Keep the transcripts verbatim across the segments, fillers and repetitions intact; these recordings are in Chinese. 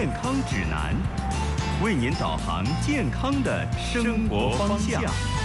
健康指南，为您导航健康的生活方向。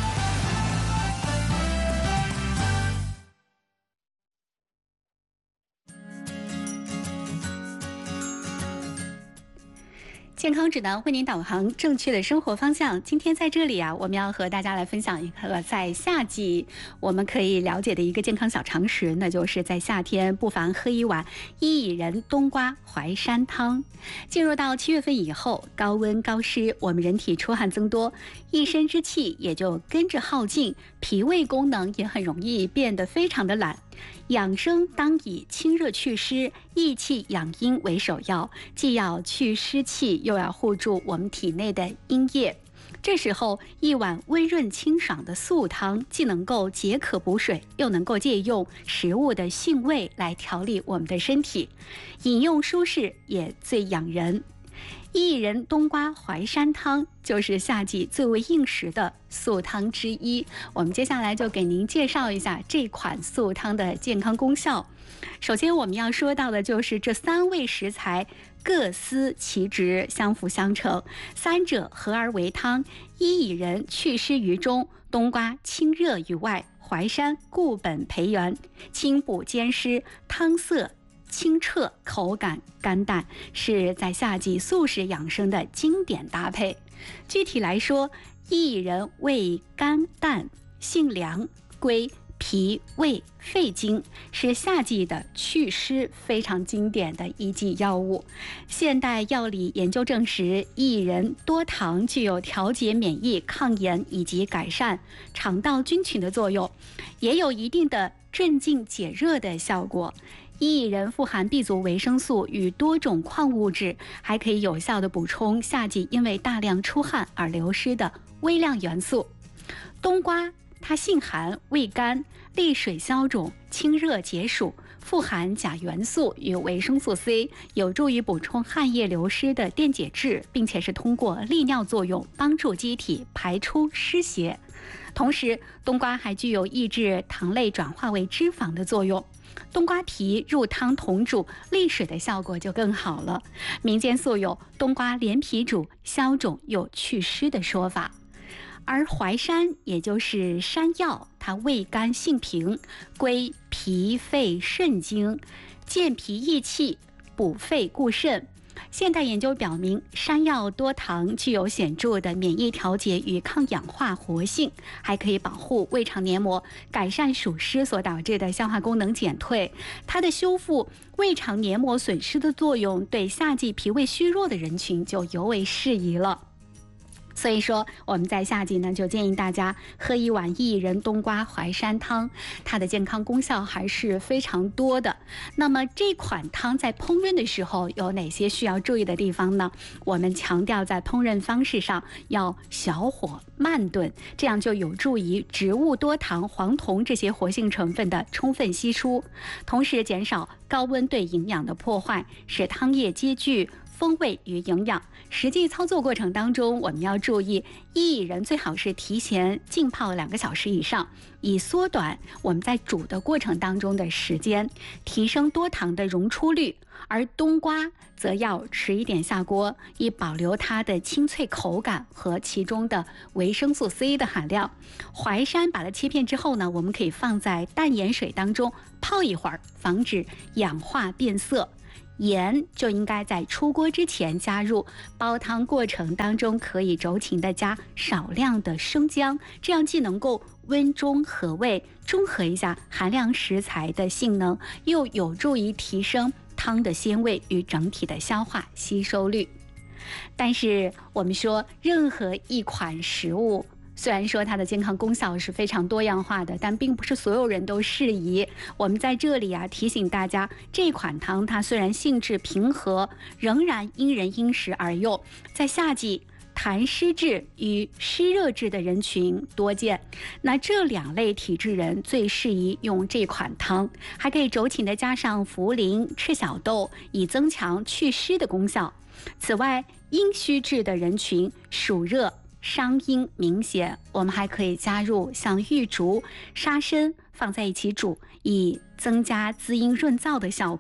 健康指南为您导航正确的生活方向。今天在这里啊，我们要和大家来分享一个在夏季我们可以了解的一个健康小常识，那就是在夏天不妨喝一碗薏仁冬瓜淮山汤。进入到七月份以后，高温高湿，我们人体出汗增多，一身之气也就跟着耗尽，脾胃功能也很容易变得非常的懒。养生当以清热祛湿、益气养阴为首要，既要去湿气，又要护住我们体内的阴液。这时候，一碗温润清爽的素汤，既能够解渴补水，又能够借用食物的性味来调理我们的身体，饮用舒适也最养人。薏仁冬瓜淮山汤就是夏季最为应时的素汤之一。我们接下来就给您介绍一下这款素汤的健康功效。首先我们要说到的就是这三味食材各司其职，相辅相成，三者合而为汤。薏仁祛湿于中，冬瓜清热于外，淮山固本培元，清补兼施，汤色清澈，口感甘淡，是在夏季素食养生的经典搭配。具体来说，薏仁味甘淡，性凉，归脾胃肺经，是夏季的祛湿非常经典的一剂药物。现代药理研究证实，薏仁多糖具有调节免疫、抗炎以及改善肠道菌群的作用，也有一定的镇静解热的效果。薏仁富含 B 族维生素与多种矿物质，还可以有效的补充夏季因为大量出汗而流失的微量元素。冬瓜它性寒，味甘，利水消肿，清热解暑，富含钾元素与维生素 C， 有助于补充汗液流失的电解质，并且是通过利尿作用帮助机体排出湿邪。同时，冬瓜还具有抑制糖类转化为脂肪的作用。冬瓜皮入汤同煮，利水的效果就更好了。民间素有冬瓜连皮煮消肿又祛湿的说法。而淮山也就是山药，它味甘性平，归脾肺肾经，健脾益气，补肺固肾。现代研究表明，山药多糖具有显著的免疫调节与抗氧化活性，还可以保护胃肠黏膜，改善暑湿所导致的消化功能减退。它的修复胃肠黏膜损失的作用，对夏季脾胃虚弱的人群就尤为适宜了。所以说我们在夏季呢，就建议大家喝一碗薏仁冬瓜淮山汤，它的健康功效还是非常多的。那么这款汤在烹饪的时候有哪些需要注意的地方呢？我们强调在烹饪方式上要小火慢炖，这样就有助于植物多糖、黄酮这些活性成分的充分析出，同时减少高温对营养的破坏，使汤液兼具风味与营养。实际操作过程当中，我们要注意，薏仁最好是提前浸泡两个小时以上，以缩短我们在煮的过程当中的时间，提升多糖的溶出率。而冬瓜则要迟一点下锅，以保留它的清脆口感和其中的维生素 C 的含量。淮山把它切片之后呢，我们可以放在淡盐水当中泡一会儿，防止氧化变色。盐就应该在出锅之前加入，煲汤过程当中可以酌情的加少量的生姜，这样既能够温中和胃，中和一下寒凉食材的性能，又有助于提升汤的鲜味与整体的消化吸收率。但是我们说，任何一款食物虽然说它的健康功效是非常多样化的，但并不是所有人都适宜。我们在这里啊提醒大家，这款汤它虽然性质平和，仍然因人因时而用。在夏季，痰湿质与湿热质的人群多见，那这两类体质人最适宜用这款汤，还可以酌情的加上茯苓、赤小豆，以增强祛湿的功效。此外，阴虚质的人群暑热伤阴明显，我们还可以加入像玉竹、沙参放在一起煮，以增加滋阴润燥的效果。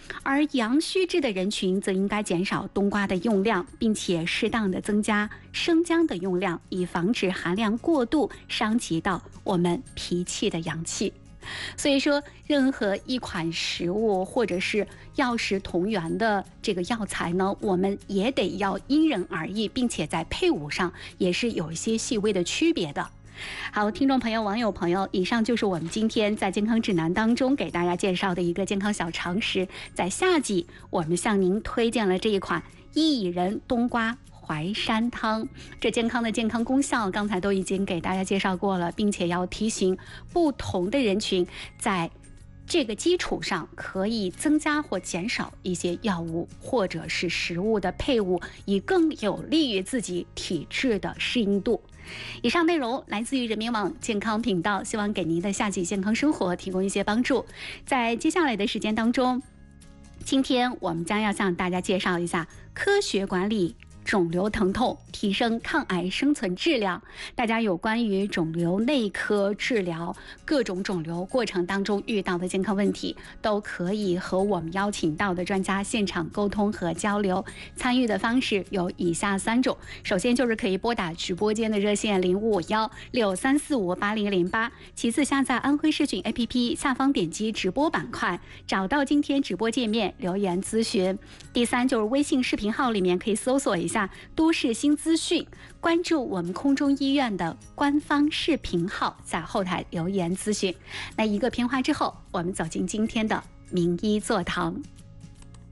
而阳虚质的人群则应该减少冬瓜的用量，并且适当的增加生姜的用量，以防止含量过度伤及到我们脾气的阳气。所以说，任何一款食物或者是药食同源的这个药材呢，我们也得要因人而异，并且在配伍上也是有一些细微的区别的。好，听众朋友、网友朋友，以上就是我们今天在健康指南当中给大家介绍的一个健康小常识。在夏季，我们向您推荐了这一款薏仁冬瓜淮山汤，这健康的健康功效刚才都已经给大家介绍过了，并且要提醒不同的人群在这个基础上可以增加或减少一些药物或者是食物的配伍，以更有利于自己体质的适应度。以上内容来自于人民网健康频道，希望给您的夏季健康生活提供一些帮助。在接下来的时间当中，今天我们将要向大家介绍一下科学管理肿瘤疼痛，提升抗癌生存质量。大家有关于肿瘤内科治疗各种肿瘤过程当中遇到的健康问题，都可以和我们邀请到的专家现场沟通和交流。参与的方式有以下三种：首先就是可以拨打直播间的热线零五五幺六三四五八零零八，其次下载安徽视讯 A P P， 下方点击直播板块，找到今天直播界面留言咨询。第三就是微信视频号里面可以搜索一下都市新资讯，关注我们空中医院的官方视频号，在后台留言咨询。那一个片花之后，我们走进今天的名医座堂。